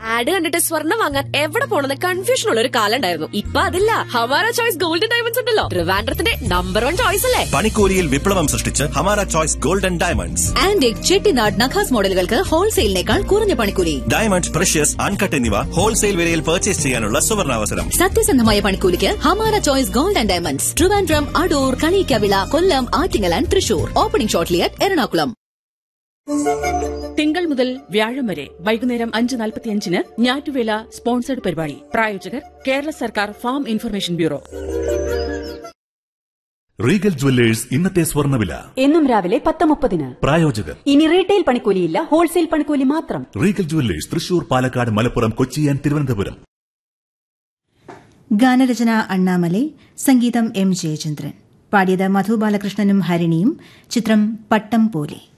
Add കണ്ടിട്ട് സ്വർണ്ണം വാങ്ങാൻ എവിടെ പോണെന്ന് കൺഫ്യൂഷൻ ഉള്ള ഒരു കാലം ഉണ്ടായിരുന്നു. ഇപ്പൊ അതില്ല. ഹമാര ചോയ്സ് ഗോൾഡൻ ഡയമണ്ട്സ് ഉണ്ടല്ലോ, ട്രിവാൻഡ്രത്തിന്റെ നമ്പർ 1 ചോയ്സ് അല്ലേ. പണിക്കൂലിയിൽ വിപ്ലവം സൃഷ്ടിച്ച് Hamara choice golden diamonds. Antique Chettinad നഖാസ് മോഡലുകൾക്ക് ഹോൾസെയിലിനേക്കാൾ കുറഞ്ഞ പണിക്കൂലി. ഡയമണ്ട്, പ്രഷ്യസ്, അൺകട്ട് എന്നിവ ഹോൾസെയിൽ വിലയിൽ പർച്ചേസ് ചെയ്യാനുള്ള സുവർണാവസരം. സത്യസന്ധമായ പണിക്കൂലിക്ക് Hamara choice golden diamonds. Trivandrum, Adoor, Kaliyikkavila, Kollam, Attingal and Thrissur. Opening shortly at Ernakulam. തിങ്കൾ മുതൽ വ്യാഴം വരെ വൈകുന്നേരം 5:45 ഞാറ്റുവേല സ്പോൺസർഡ് പരിപാടി. പ്രായോജകർ കേരള സർക്കാർ farm information bureau. Regal jewellers ഇന്നത്തെ സ്വർണ്ണവില എന്നും രാവിലെ 10:30. പ്രായോജകർ ഇനി റീറ്റെയിൽ പണിക്കൂലിയില്ല, ഹോൾസെയിൽ പണിക്കൂലി മാത്രം. Regal jewellers Thrissur, Palakkad, Malappuram, Kochi and Thiruvananthapuram. ഗാനരചന അണ്ണാമലൈ, സംഗീതം എം ജയചന്ദ്രൻ. പാടിയത് മധു ബാലകൃഷ്ണനും ഹരിണിയും. ചിത്രം പട്ടം പോലെ.